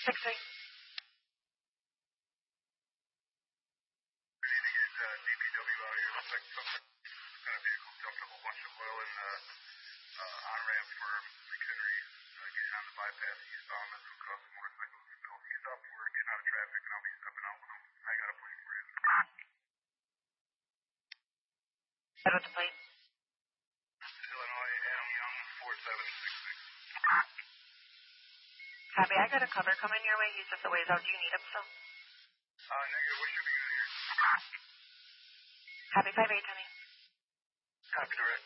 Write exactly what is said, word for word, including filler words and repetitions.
six three. Good evening, is uh, D P W out here. Looks like some kind of vehicle dumped up a bunch of oil in the uh, on-ramp for McHenry, uh, getting on the bypass eastbound. That's what caused the motorcycle to spill. He's stopped for work, getting out of traffic, and I'll be stepping out with him. I got a plate for you. What was the plate? Illinois, Adam Young, four seven six six. Copy, I got a cover coming your way. He's just a ways out. Do you need him still? Uh, negative. We should be good here. Copy, five eight, honey. Copy direct.